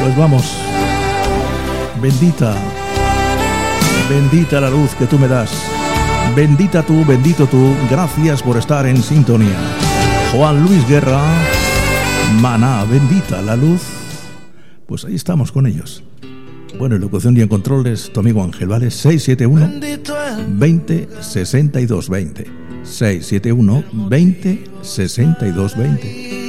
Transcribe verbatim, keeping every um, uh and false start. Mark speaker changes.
Speaker 1: Pues vamos. Bendita, bendita la luz que tú me das. Bendita tú, bendito tú. Gracias por estar en sintonía. Juan Luis Guerra, Maná, bendita la luz. Pues ahí estamos con ellos. Bueno, en locución y en controles, tu amigo Ángel, ¿vale? seis siete uno, veinte, sesenta y dos, veinte. seis siete uno, veinte, sesenta y dos, veinte.